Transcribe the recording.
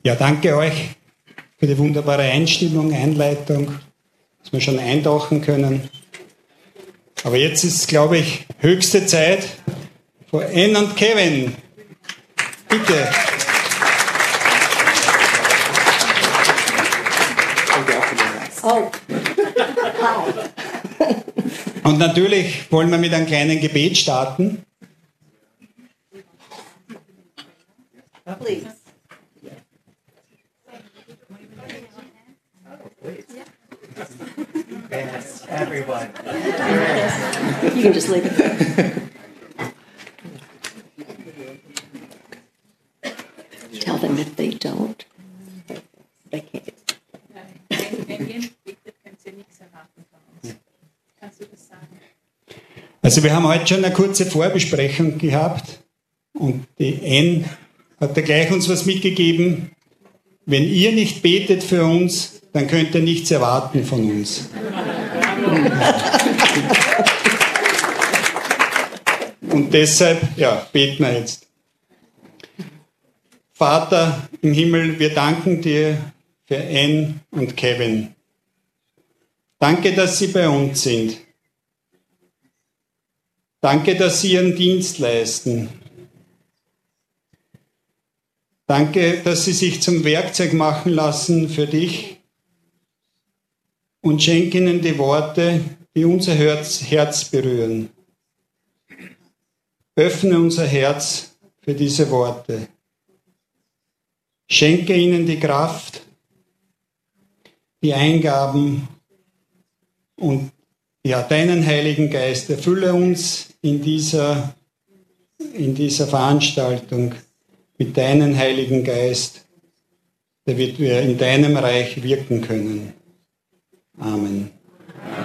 Ja, danke euch für die wunderbare Einstimmung, Einleitung, dass wir schon eintauchen können. Aber jetzt ist, glaube ich, höchste Zeit für Anne und Kevin. Bitte. Oh. Wow. Und natürlich wollen wir mit einem kleinen Gebet starten. Please. Yes, everyone. You can just leave it there. Tell them if they don't, they can't. Also wir haben heute schon eine kurze Vorbesprechung gehabt und die Anne hat da gleich uns was mitgegeben. Wenn ihr nicht betet für uns, dann könnt ihr nichts erwarten von uns. Und deshalb, ja, beten wir jetzt. Vater im Himmel, wir danken dir für Anne und Kevin. Danke, dass sie bei uns sind. Danke, dass sie ihren Dienst leisten. Danke, dass sie sich zum Werkzeug machen lassen für dich und schenke ihnen die Worte, die unser Herz berühren. Öffne unser Herz für diese Worte. Schenke ihnen die Kraft, die Eingaben und ja, deinen Heiligen Geist. Erfülle uns in dieser Veranstaltung mit deinem Heiligen Geist, damit wir in deinem Reich wirken können. Amen.